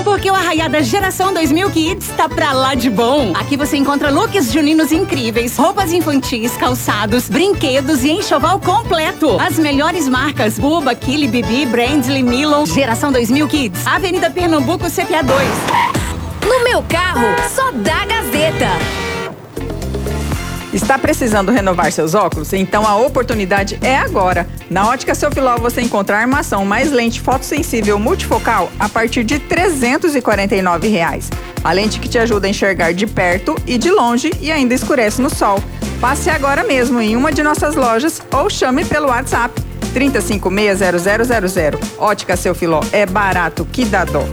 porque o Arraiada Geração 2000 Kids tá pra lá de bom. Aqui você encontra looks juninos incríveis, roupas infantis, calçados, brinquedos e enxoval completo. As melhores marcas: Buba, Kili, Bibi, Brandly, Milon. Geração 2000 Kids, Avenida Pernambuco, CPA 2. No meu carro, só dá Gazeta. Está precisando renovar seus óculos? Então a oportunidade é agora. Na Ótica Seu Filó você encontra a armação mais lente fotossensível multifocal a partir de R$ 349. A lente que te ajuda a enxergar de perto e de longe e ainda escurece no sol. Passe agora mesmo em uma de nossas lojas ou chame pelo WhatsApp 30560000. Ótica Seu Filó, é barato que dá dó.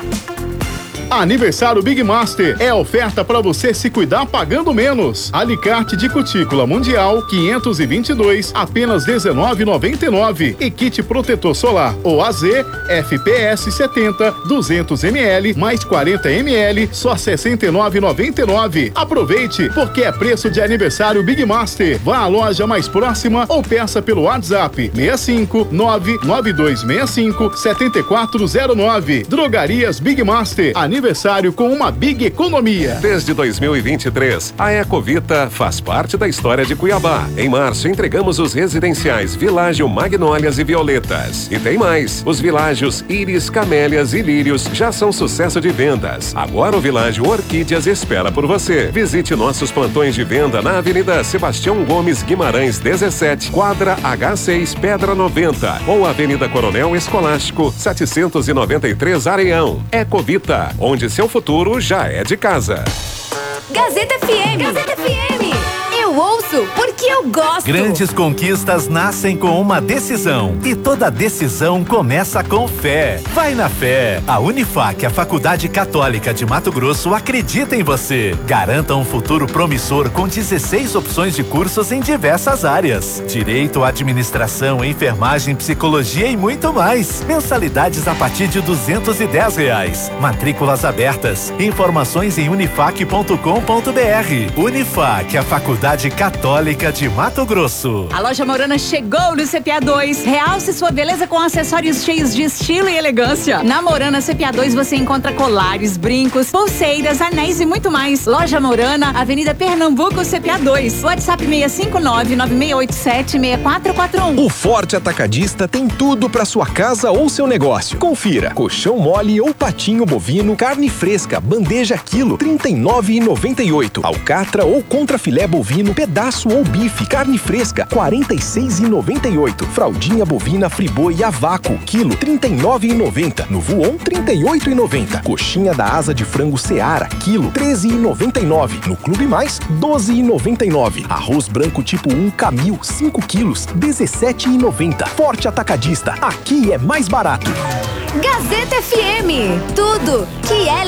Aniversário Big Master é oferta para você se cuidar pagando menos. Alicate de cutícula mundial 522, apenas R$19,99. E kit protetor solar OAZ FPS 70, 200 ml mais 40 ml, só R$69,99. Aproveite, porque é preço de aniversário Big Master. Vá à loja mais próxima ou peça pelo WhatsApp 65 99265 7409. Drogarias Big Master. Aniversário com uma big economia. Desde 2023, a Ecovita faz parte da história de Cuiabá. Em março, entregamos os residenciais Világio, Magnólias e Violetas. E tem mais. Os Világios Íris, Camélias e Lírios já são sucesso de vendas. Agora o Világio Orquídeas espera por você. Visite nossos plantões de venda na Avenida Sebastião Gomes Guimarães 17, quadra H6, Pedra 90. Ou Avenida Coronel Escolástico 793, Areião. Ecovita, onde seu futuro já é de casa. Gazeta FM. Gazeta FM. Eu ouço porque eu gosto. Grandes conquistas nascem com uma decisão. E toda decisão começa com fé. Vai na fé. A Unifac, a Faculdade Católica de Mato Grosso, acredita em você. Garanta um futuro promissor com 16 opções de cursos em diversas áreas. Direito, administração, enfermagem, psicologia e muito mais. Mensalidades a partir de R$210. Matrículas abertas. Informações em unifac.com.br. Unifac, a Faculdade Católica de Mato Grosso. A loja Morana chegou no CPA 2. Realce sua beleza com acessórios cheios de estilo e elegância. Na Morana CPA 2 você encontra colares, brincos, pulseiras, anéis e muito mais. Loja Morana, Avenida Pernambuco, CPA 2. WhatsApp 659-9687-6441. O Forte Atacadista tem tudo para sua casa ou seu negócio. Confira: colchão mole ou patinho bovino, carne fresca, bandeja quilo, R$ 39,98. Alcatra ou contrafilé bovino, pedaço ou bife, carne fresca, R$ 46,98. Fraldinha bovina friboi a vácuo, quilo, R$ 39,90. No Voon, R$ 38,90. Coxinha da asa de frango Seara, quilo, R$ 13,99. No Clube Mais, R$ 12,99. Arroz branco tipo 1 Camil, 5 quilos, R$ 17,90. Forte Atacadista, aqui é mais barato. Gazeta FM. Tudo que é